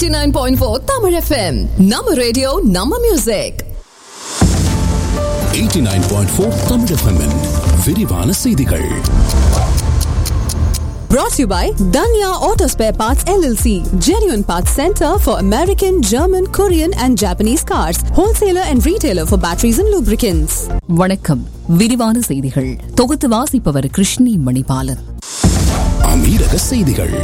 89.4 Tamil FM. Nama radio, Nama music. 89.4 Tamil FM விரிவான செய்திகள். Brought to you by Danya Auto Spare Parts LLC, genuine parts center for American, German, Korean and Japanese cars, wholesaler and retailer for batteries and lubricants. வணக்கம். விரிவான செய்திகள் தொகுத்து வாசிப்பவர் கிருஷ்ணி மணிபாலன். அமீரக செய்திகள்.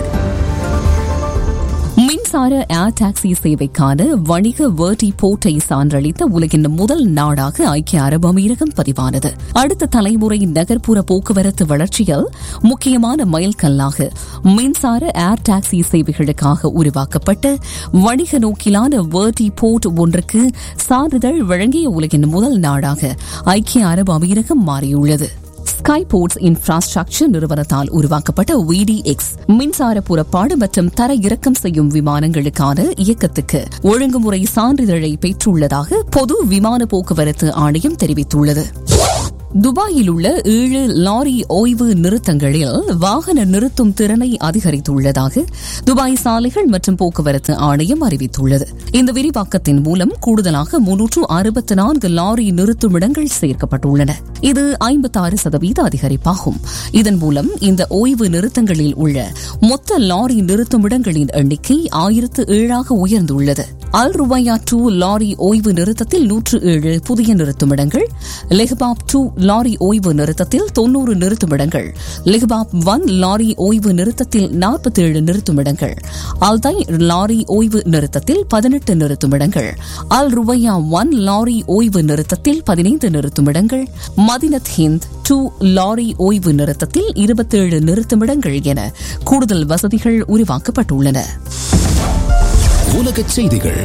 மின்சார ஏர் டாக்ஸி சேவைக்கான வணிக வேர்டி போர்ட்டை சான்றளித்த உலகின் முதல் நாடாக ஐக்கிய அரபு அமீரகம் பதிவானது. அடுத்த தலைமுறை நகர்ப்புற போக்குவரத்து வளர்ச்சியில் முக்கியமான மைல்கல்லாக மின்சார ஏர் டாக்ஸி சேவைகளுக்காக உருவாக்கப்பட்ட வணிக நோக்கிலான வேர்டி போர்ட் ஒன்றுக்கு சான்றிதழ் வழங்கிய உலகின் முதல் நாடாக ஐக்கிய அரபு அமீரகம் மாறியுள்ளது. ஸ்கை போர்ட்ஸ் இன்ஃப்ராஸ்ட்ரக்சர் நிறுவனத்தால் உருவாக்கப்பட்ட VDX மின்சார புறப்பாடு மற்றும் தர இறக்கம் செய்யும் விமானங்களுக்கான இயக்கத்துக்கு ஒழுங்குமுறை சான்றிதழை பெற்றுள்ளதாக பொது விமான போக்குவரத்து ஆணையம் தெரிவித்துள்ளது. துபாயில் உள்ள 7 லாரி ஓய்வு நிறுத்தங்களில் வாகன நிறுத்தும் திறனை அதிகரித்துள்ளதாக துபாய் சாலைகள் மற்றும் போக்குவரத்து ஆணையம் அறிவித்துள்ளது. இந்த விரிவாக்கத்தின் மூலம் கூடுதலாக 364 லாரி நிறுத்துமிடங்கள் சேர்க்கப்பட்டுள்ளன. இது 56% அதிகரிப்பாகும். இதன் மூலம் இந்த ஓய்வு நிறுத்தங்களில் உள்ள மொத்த லாரி நிறுத்துமிடங்களின் எண்ணிக்கை 1007 உயர்ந்துள்ளது. அல் ருவையா 2 லாரி ஓய்வு நிறுத்தத்தில் 107 புதிய நிறுத்துமிடங்கள், லெஹ்பாப் 2 லாரி ஓய்வு நிறுத்தத்தில் 90 நிறுத்துமிடங்கள், லெஹ்பாப் 1 லாரி ஓய்வு நிறுத்தத்தில் 47 நிறுத்துமிடங்கள், அல்தை லாரி ஓய்வு நிறுத்தத்தில் 18 நிறுத்துமிடங்கள், அல் ருவையா 1 லாரி ஓய்வு நிறுத்தத்தில் 15 நிறுத்துமிடங்கள், மதினத் ஹிந்த் 2 லாரி ஓய்வு நிறுத்தத்தில் 27 நிறுத்துமிடங்கள் என கூடுதல் வசதிகள் உருவாக்கப்பட்டுள்ளன. உலகச் செய்திகள்.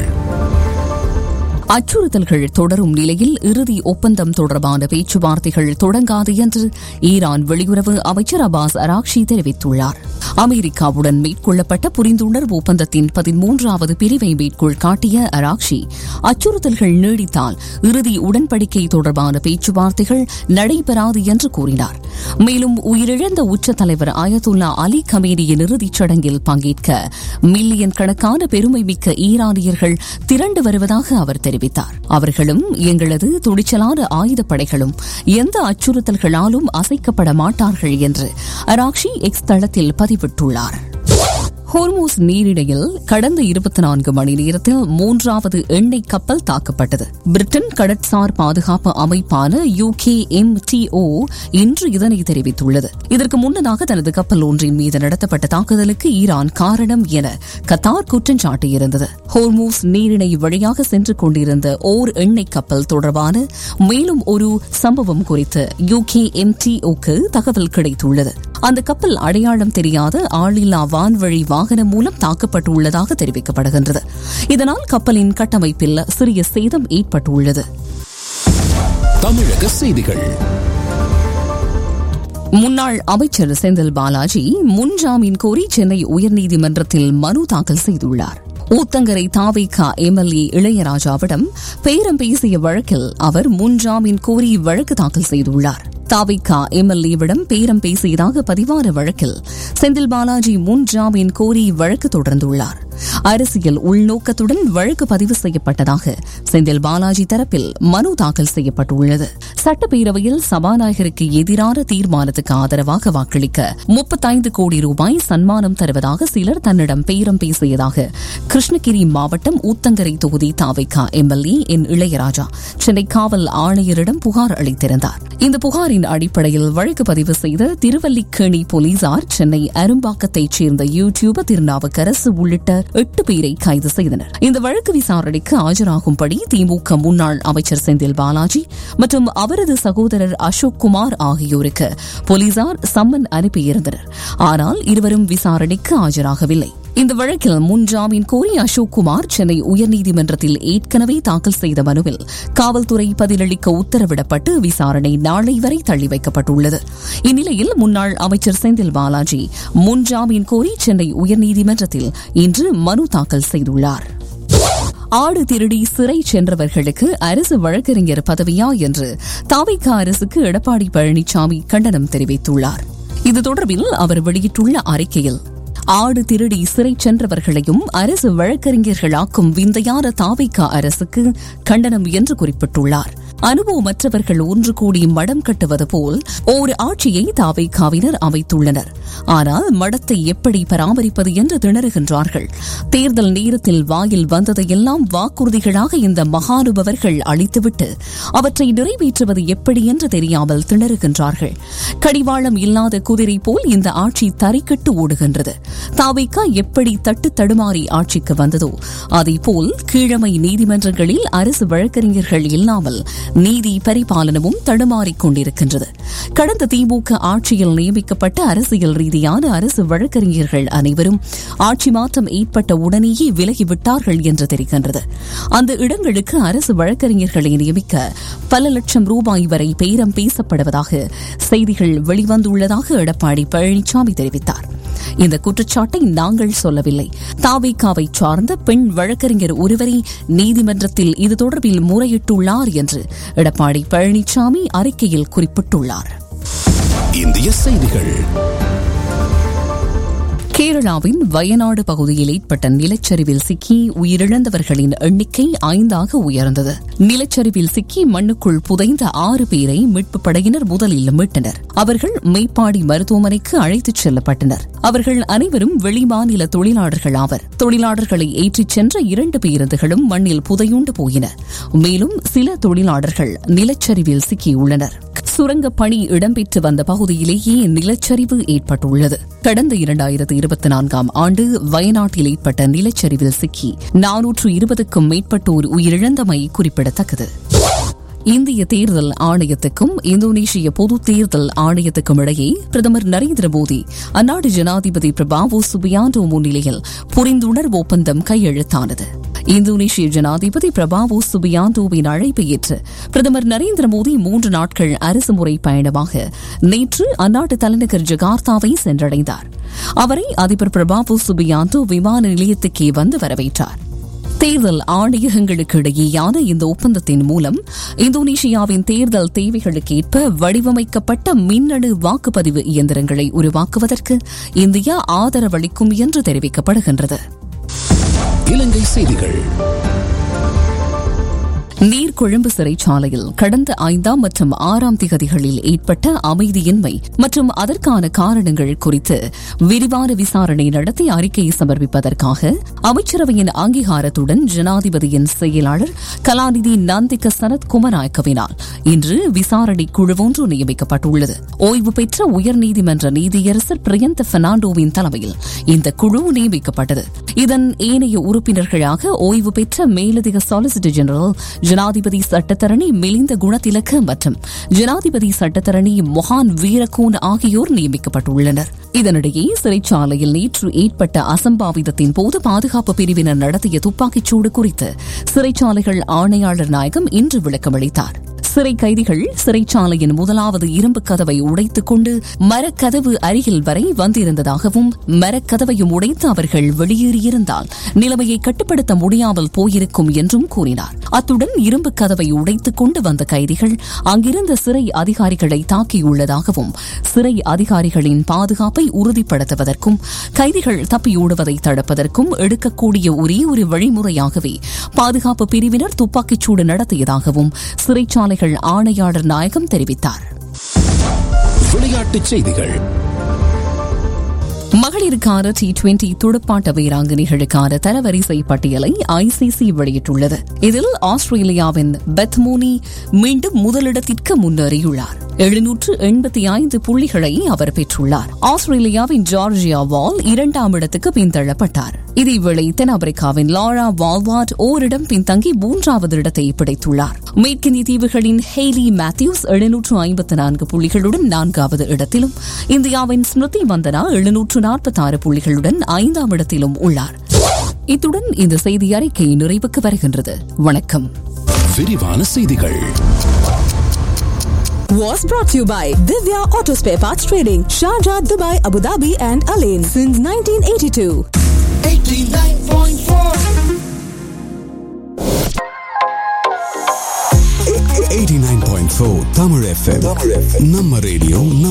அச்சுறுத்தல்கள் தொடரும் நிலையில் இறுதி ஒப்பந்தம் தொடர்பான பேச்சுவார்த்தைகள் தொடங்காது என்று ஈரான் வெளியுறவு அமைச்சர் அப்பாஸ் அராக்ஷி தெரிவித்துள்ளார். அமெரிக்காவுடன் மேற்கொள்ளப்பட்ட புரிந்துணர்வு ஒப்பந்தத்தின் 13வது பிரிவை மேற்கோள் காட்டிய அராக்ஷி, அச்சுறுத்தல்கள் நீடித்தால் இறுதி உடன்படிக்கை தொடர்பான பேச்சுவார்த்தைகள் நடைபெறாது என்று கூறினார். மேலும் உயிரிழந்த உச்ச தலைவர் அயதுல்லா அலி கமேனியின் இறுதிச் சடங்கில் பங்கேற்க மில்லியன் கணக்கான பெருமைமிக்க ஈரானியர்கள் திரண்டு வருவதாக அவர் தெரிவித்தார். அவர்களும் எங்களது துணிச்சலான ஆயுதப்படைகளும் எந்த அச்சுறுத்தல்களாலும் அசைக்கப்பட மாட்டார்கள் என்று அராக்ஷி எக்ஸ் தளத்தில் பதிவிட்டுள்ளார். ஹோர்மூஸ் நீரிணையில் கடந்த 24 மணி நேரத்தில் 3வது எண்ணெய் கப்பல் தாக்கப்பட்டது. பிரிட்டன் கடற்சார் பாதுகாப்பு அமைப்பான UKMTO இன்று இதனை தெரிவித்துள்ளது. இதற்கு முன்னதாக தனது கப்பல் ஒன்றின் மீது நடத்தப்பட்ட தாக்குதலுக்கு ஈரான் காரணம் என கத்தார் குற்றம் சாட்டியிருந்தது. ஹோர்மூஸ் நீரிணை வழியாக சென்று கொண்டிருந்த ஓர் எண்ணெய் கப்பல் தொடர்பான மேலும் ஒரு சம்பவம் குறித்து UKMTOக்கு தகவல் கிடைத்துள்ளது. அந்த கப்பல் அடையாளம் தெரியாத ஆளில்லா வான்வழி வாகனம் மூலம் தாக்கப்பட்டுள்ளதாக தெரிவிக்கப்படுகின்றது. இதனால் கப்பலின் கட்டமைப்பில் சிறிய சேதம் ஏற்பட்டுள்ளது. தமிழக செய்திகள். முன்னாள் அமைச்சர் செந்தில் பாலாஜி முன்ஜாமீன் கோரி சென்னை உயர்நீதிமன்றத்தில் மனு தாக்கல் செய்துள்ளார். ஊத்தங்கரை தாவேகா MLA இளையராஜாவிடம் பேரம் பேசிய வழக்கில் அவர் முன்ஜாமீன் கோரி வழக்கு தாக்கல் செய்துள்ளார். தாவேகா MLAவிடம் பேரம் பேசியதாக பதிவான வழக்கில் செந்தில் பாலாஜி முன்ஜாமீன் கோரி வழக்கு தொடர்ந்துள்ளார். அரசியல் உள்நோக்கத்துடன் வழக்கு பதிவு செய்யப்பட்டதாக செந்தில் பாலாஜி தரப்பில் மனு தாக்கல் செய்யப்பட்டுள்ளது. சட்டப்பேரவையில் சபாநாயகருக்கு எதிரான தீர்மானத்துக்கு ஆதரவாக வாக்களிக்க 35 கோடி ரூபாய் சன்மானம் தருவதாக சிலர் தன்னிடம் பேரம் பேசியதாக கிருஷ்ணகிரி மாவட்டம் ஊத்தங்கரை தொகுதி தாவேகா MLA இளையராஜா சென்னை காவல் ஆணையரிடம் புகார் அளித்திருந்தார். இந்த புகாரின் அடிப்படையில் வழக்கு பதிவு செய்த திருவல்லிக்கேணி போலீசார் சென்னை அரும்பாக்கத்தைச் சேர்ந்த யூடியூபர் திருநாவுக்கரசு உள்ளிட்ட 8 பேரை கைது செய்தனர். இந்த வழக்கு விசாரணைக்கு ஆஜராகும்படி திமுக முன்னாள் அமைச்சர் செந்தில் பாலாஜி மற்றும் அவரது சகோதரர் அசோக் குமார் ஆகியோருக்கு போலீசார் சம்மன் அனுப்பியிருந்தனர். ஆனால் இருவரும் விசாரணைக்கு ஆஜராகவில்லை. இந்த வழக்கில் முன்ஜாமீன் கோரி அசோக் குமார் சென்னை உயர்நீதிமன்றத்தில் ஏற்கனவே தாக்கல் செய்த மனுவில் காவல்துறை பதிலளிக்க உத்தரவிடப்பட்டு விசாரணை நாளை வரை தள்ளி வைக்கப்பட்டுள்ளது. இந்நிலையில் முன்னாள் அமைச்சர் செந்தில் பாலாஜி முன்ஜாமீன் கோரி சென்னை உயர்நீதிமன்றத்தில் இன்று மனு தாக்கல் செய்துள்ளார். ஆடு திருடி சிறை சென்றவர்களுக்கு அரசு வழக்கறிஞர் பதவியா என்று தவிக அரசுக்கு எடப்பாடி பழனிசாமி கண்டனம் தெரிவித்துள்ளார். இது தொடர்பில் அவர் வெளியிட்டுள்ள அறிக்கையில், ஆடு திருடி சிறை சென்றவர்களையும் அரசு வழக்கறிஞர்களாக்கும் விந்தையான தாவேகா அரசுக்கு கண்டனம் என்று குறிப்பிட்டுள்ளார். அனுபவமற்றவர்கள் ஒன்று கூடி மடம் கட்டுவது போல் ஓர் ஆட்சியை தாவேகாவினர் அமைத்துள்ளனர். ஆனால் மடத்தை எப்படி பராமரிப்பது என்று திணறுகின்றார்கள். தேர்தல் நேரத்தில் வாயில் வந்ததையெல்லாம் வாக்குறுதிகளாக இந்த மகானுபவர்கள் அளித்துவிட்டு அவற்றை நிறைவேற்றுவது எப்படி என்று தெரியாமல் திணறுகின்றார்கள். கடிவாளம் இல்லாத குதிரை போல் இந்த ஆட்சி தறிக்கட்டு ஓடுகின்றது. தாவேகா எப்படி தட்டு தடுமாறி ஆட்சிக்கு வந்ததோ அதேபோல் கீழமை நீதிமன்றங்களில் அரசு வழக்கறிஞர்கள் இல்லாமல் நீதி பரிபாலனமும் தடுமாறிக் கொண்டிருக்கின்றது. கடந்த திமுக ஆட்சியில் நியமிக்கப்பட்ட அரசியல் ரீதியான அரசு வழக்கறிஞர்கள் அனைவரும் ஆட்சி மாற்றம் ஏற்பட்ட உடனேயே விலகிவிட்டார்கள் என்று தெரிகின்றது. அந்த இடங்களுக்கு அரசு வழக்கறிஞர்களை நியமிக்க பல லட்சம் ரூபாய் வரை பேரம் பேசப்படுவதாக செய்திகள் வெளிவந்துள்ளதாக எடப்பாடி பழனிசாமி தெரிவித்தார். இந்த குற்றச்சாட்டை நாங்கள் சொல்லவில்லை. தாவேகாவை சார்ந்த பெண் வழக்கறிஞர் ஒருவரை நீதிமன்றத்தில் இது தொடர்பில் முறையிட்டுள்ளார் என்று எடப்பாடி பழனிசாமி அறிக்கையில் குறிப்பிட்டுள்ளார். இந்திய செய்திகள். கேரளாவின் வயநாடு பகுதியில் ஏற்பட்ட நிலச்சரிவில் சிக்கி உயிரிழந்தவர்களின் எண்ணிக்கை 5ஆக உயர்ந்தது. நிலச்சரிவில் சிக்கி மண்ணுக்குள் புதைந்த 6 பேரை மீட்புப் படையினர் முதலில் மீட்டனர். அவர்கள் மேப்பாடி மருத்துவமனைக்கு அழைத்துச் செல்லப்பட்டனர். அவர்கள் அனைவரும் வெளிமாநில தொழிலாளர்கள் ஆவர். தொழிலாளர்களை ஏற்றிச் சென்ற 2 பேருந்துகளும் மண்ணில் புதையுண்டு போயின. மேலும் சில தொழிலாளர்கள் நிலச்சரிவில் சிக்கியுள்ளனர். சுரங்கப் பணி இடம்பெற்று வந்த பகுதியிலேயே நிலச்சரிவு ஏற்பட்டுள்ளது. கடந்த 2024ஆம் ஆண்டு வயநாட்டில் ஏற்பட்ட நிலச்சரிவில் சிக்கி 420க்கும் மேற்பட்டோர் உயிரிழந்தமை குறிப்பிடத்தக்கது. இந்திய தேர்தல் ஆணையத்துக்கும் இந்தோனேஷிய பொது தேர்தல் ஆணையத்துக்கும் இடையே பிரதமர் நரேந்திர மோடி அந்நாட்டு ஜனாதிபதி பிரபாவோ சுபியாண்டோ முன்னிலையில் புரிந்துணர்வு ஒப்பந்தம் கையெழுத்தானது. இந்தோனேஷிய ஜனாதிபதி பிரபாவோ சுபியாண்டோவின் அழைப்பை ஏற்று பிரதமர் நரேந்திர மோடி 3 நாட்கள் அரசுமுறை பயணமாக நேற்று அந்நாட்டு தலைநகர் ஜகார்த்தாவை சென்றடைந்தார். அவரை அதிபர் பிரபாவோ சுபியாண்டோ விமான நிலையத்துக்கே வந்து வரவேற்றார். தேர்தல் ஆணையகங்களுக்கு இடையேயான இந்த ஒப்பந்தத்தின் மூலம் இந்தோனேஷியாவின் தேர்தல் தேவைகளுக்கேற்ப வடிவமைக்கப்பட்ட மின்னணு வாக்குப்பதிவு இயந்திரங்களை உருவாக்குவதற்கு இந்தியா ஆதரவளிக்கும் என்று தெரிவிக்கப்படுகின்றது. இலங்கை செய்திகள். நீர்கொழும்பு சிறைச்சாலையில் கடந்த 5ஆம் மற்றும் 6ஆம் திகதிகளில் ஏற்பட்ட அமைதியின்மை மற்றும் அதற்கான காரணங்கள் குறித்து விரிவான விசாரணை நடத்தி அறிக்கையை சமர்ப்பிப்பதற்காக அமைச்சரவையின் அங்கீகாரத்துடன் ஜனாதிபதியின் செயலாளர் கலாநிதி நந்திக சனத் குமநாயக்கவினால் இன்று விசாரணை குழு ஒன்று நியமிக்கப்பட்டுள்ளது. ஓய்வு பெற்ற உயர்நீதிமன்ற நீதியரசர் பிரியந்த பெர்னாண்டோவின் தலைமையில் இந்த குழு நியமிக்கப்பட்டது. இதன் ஏனைய உறுப்பினர்களாக ஓய்வு பெற்ற மேலதிக சாலிசிட்டர் ஜெனரல், ஜனாதிபதி சட்டத்தரணி மிலிந்த குணதிலக மற்றும் ஜனாதிபதி சட்டத்தரணி மொஹான் வீரகோன் ஆகியோர் நியமிக்கப்பட்டுள்ளனர். இதனிடையே சிறைச்சாலையில் நேற்று ஏற்பட்ட அசம்பாவிதத்தின் போது பாதுகாப்பு பிரிவினர் நடத்திய துப்பாக்கிச்சூடு குறித்து சிறைச்சாலைகள் ஆணையாளர் நாயகம் இன்று விளக்கமளித்தார். சிறை கைதிகள் சிறைச்சாலையின் முதலாவது இரும்பு கதவை உடைத்துக் கொண்டு மரக்கதவு அருகில் வரை வந்திருந்ததாகவும் மரக்கதவையும் உடைத்து அவர்கள் வெளியேறியிருந்தால் நிலைமையை கட்டுப்படுத்த முடியாமல் போயிருக்கும் என்றும் கூறினார். அத்துடன் இரும்பு கதவை உடைத்துக் கொண்டு வந்த கைதிகள் அங்கிருந்த சிறை அதிகாரிகளை தாக்கியுள்ளதாகவும் சிறை அதிகாரிகளின் பாதுகாப்பை உறுதிப்படுத்துவதற்கும் கைதிகள் தப்பியோடுவதை தடுப்பதற்கும் எடுக்கக்கூடிய ஒரே ஒரு வழிமுறையாகவே பாதுகாப்பு பிரிவினர் துப்பாக்கிச்சூடு நடத்தியதாகவும் சிறைச்சாலைகள் ஆணையாளர் நாயகம் தெரிவித்தார். விளையாட்டுச் செய்திகள். மகளிருக்கான T20 துடுப்பாட்ட வீராங்கனைகளுக்கான தரவரிசை பட்டியலை ICC வெளியிட்டுள்ளது. இதில் ஆஸ்திரேலியாவின் பெத் மூனி மீண்டும் முதலிடத்திற்கு முன்னேறியுள்ளார். 785 புள்ளிகளை அவர் பெற்றுள்ளார். ஆஸ்திரேலியாவின் ஜார்ஜியா வால் 2ஆம் இடத்துக்கு பின்தள்ளப்பட்டார். இதேவேளை தென்னாப்பிரிக்காவின் லாரா வால்வார்ட் ஓரிடம் பின்தங்கி 3வது இடத்தை பிடித்துள்ளார். மேற்கிந்திய தீவுகளின் ஹெய்லி மேத்யூஸ் 754 புள்ளிகளுடன் 4வது இடத்திலும், இந்தியாவின் ஸ்மிருதி மந்தனா 746 புள்ளிகளுடன் 5ஆம் இடத்திலும் உள்ளார். இத்துடன் இந்த செய்தி அறிக்கை நிறைவுக்கு வருகின்றது. வணக்கம். விரிவான செய்திகள். Was brought to you by Divya Auto Spare Parts Trading, Sharjah, Dubai, Abu Dhabi and Alain since 1982. 89.4 Tamil FM. நம்ம ரேடியோ